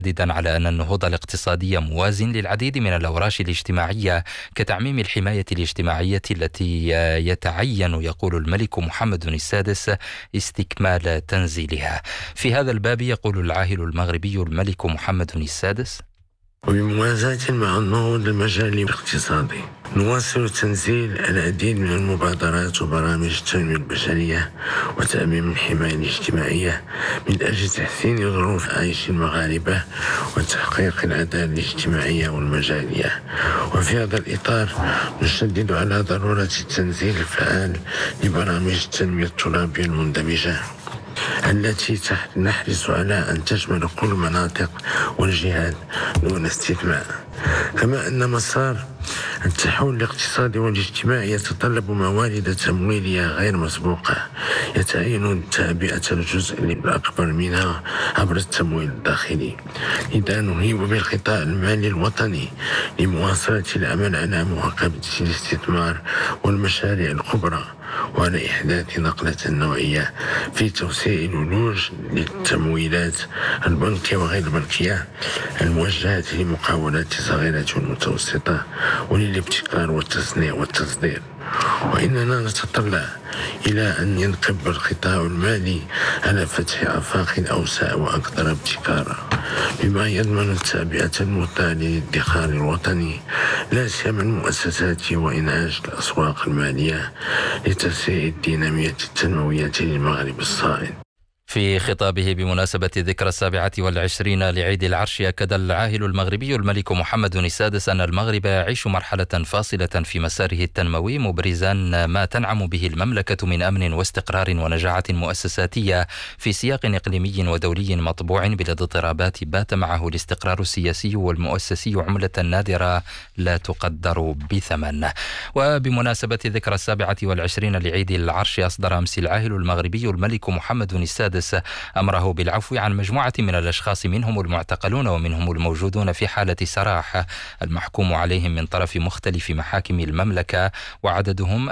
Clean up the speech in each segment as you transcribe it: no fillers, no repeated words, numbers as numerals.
مشددا على أن النهوض الاقتصادي موازن للعديد من الأوراش الاجتماعية كتعميم الحماية الاجتماعية التي يتعين، يقول الملك محمد السادس، استكمال تنزيلها. في هذا الباب يقول العاهل المغربي الملك محمد السادس: وبموازاة مع النهوض المجالي الاقتصادي نواصل تنزيل العديد من المبادرات وبرامج التنمية البشرية وتأمين الحماية الاجتماعية من أجل تحسين ظروف عيش المغاربة وتحقيق العدالة الاجتماعية والمجالية. وفي هذا الإطار نشدد على ضرورة التنزيل الفعال لبرامج التنمية الترابية المندمجة التي نحرص على أن تشمل كل المناطق والجهات دون استثناء. كما أن مسار التحول الاقتصادي والاجتماعي يتطلب موارد تمويلية غير مسبوقة يتعين تعبئة الجزء الأكبر منها عبر التمويل الداخلي. لذا نهيب بالقطاع المالي الوطني لمواصلة العمل على مواكبة الاستثمار والمشاريع الكبرى وعلى إحداث نقلة نوعية في توسيع الولوج للتمويلات البنكية وغير البنكية الموجهة لمقاولات صغيرة والمتوسطة وللابتكار والتصنيع والتصدير. وإننا نتطلع إلى أن ينقب القطاع المالي على فتح آفاق أوسع وأكثر ابتكارا بما يضمن التعبئة المثلى للادخار الوطني لا سيما المؤسسات وإنعاش الأسواق المالية لتسريع الدينامية التنموية للمغرب الصاعد. في خطابه بمناسبة ذكرى 27 لعيد العرش، أكد العاهل المغربي الملك محمد السادس أن المغرب يعيش مرحلة فاصلة في مساره التنموي، مبرزا ما تنعم به المملكة من أمن واستقرار ونجاعة مؤسساتية في سياق إقليمي ودولي مطبوع بالاضطرابات بات معه الاستقرار السياسي والمؤسسي عملة نادرة لا تقدر بثمن. وبمناسبة ذكرى 27 لعيد العرش، أصدر أمس العاهل المغربي الملك محمد السادس أمره بالعفو عن مجموعة من الأشخاص منهم المعتقلون ومنهم الموجودون في حالة سراح المحكوم عليهم من طرف مختلف محاكم المملكة، وعددهم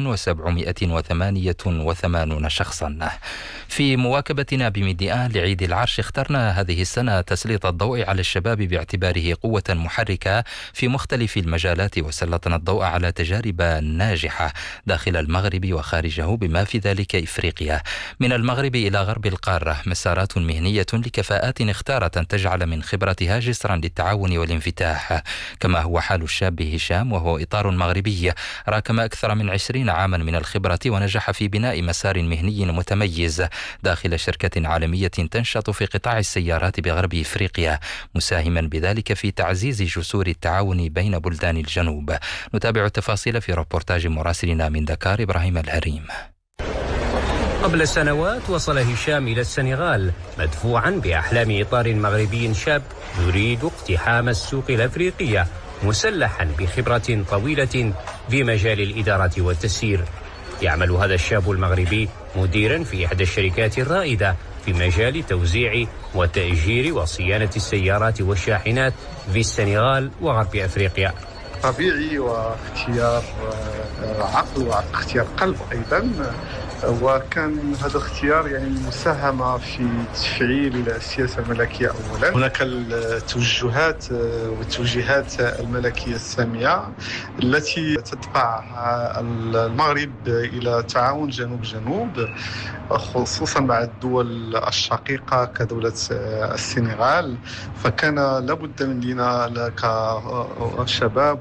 1788 شخصا. في مواكبتنا بميديان لعيد العرش، اخترنا هذه السنة تسليط الضوء على الشباب باعتباره قوة محركة في مختلف المجالات، وسلطنا الضوء على تجارب ناجحة داخل المغرب وخارجه بما في ذلك إفريقيا. من المغرب إلى غرب القارة مسارات مهنية لكفاءات اختارت أن تجعل من خبرتها جسرا للتعاون والانفتاح، كما هو حال الشاب هشام، وهو إطار مغربي راكم أكثر من 20 عاما من الخبرة ونجح في بناء مسار مهني متميز داخل شركة عالمية تنشط في قطاع السيارات بغرب إفريقيا، مساهما بذلك في تعزيز جسور التعاون بين بلدان الجنوب. نتابع التفاصيل في ريبورتاج مراسلنا من دكار إبراهيم الهريم. قبل سنوات وصل هشام إلى السنغال مدفوعا بأحلام إطار مغربي شاب يريد اقتحام السوق الأفريقية، مسلحا بخبرة طويلة في مجال الإدارة والتسيير. يعمل هذا الشاب المغربي مديرا في إحدى الشركات الرائدة في مجال توزيع وتأجير وصيانة السيارات والشاحنات في السنغال وغرب أفريقيا. طبيعي واختيار عقل واختيار قلب أيضا، وكان هذا الاختيار يعني مساهمة في تفعيل السياسة الملكية أولا. هناك التوجهات والتوجيهات الملكية السامية التي تدفع المغرب إلى تعاون جنوب خصوصا مع الدول الشقيقة كدولة السنغال. فكان لابد مننا كشباب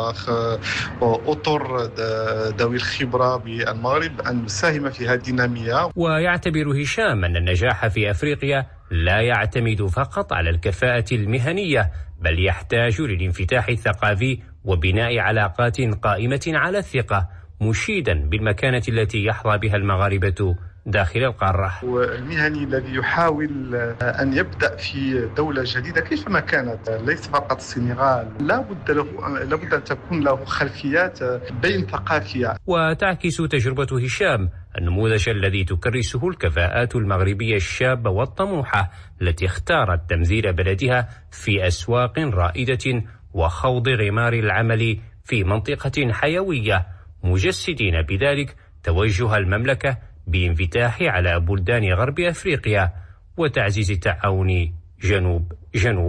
وكأطر ذوي الخبرة بالمغرب أن نساهم في هذه الدينامية. ويعتبر هشام أن النجاح في أفريقيا لا يعتمد فقط على الكفاءة المهنية، بل يحتاج للانفتاح الثقافي وبناء علاقات قائمة على الثقة، مشيدا بالمكانة التي يحظى بها المغاربة داخل القارة. والمهني الذي يحاول أن يبدأ في دولة جديدة كيفما كانت، ليس فقط السنغال، لابد أن تكون له خلفيات بين ثقافية. وتعكس تجربة هشام النموذج الذي تكرسه الكفاءات المغربية الشابة والطموحة التي اختارت تمثيل بلدها في أسواق رائدة وخوض غمار العمل في منطقة حيوية، مجسدين بذلك توجه المملكة بانفتاح على بلدان غرب أفريقيا وتعزيز التعاون جنوب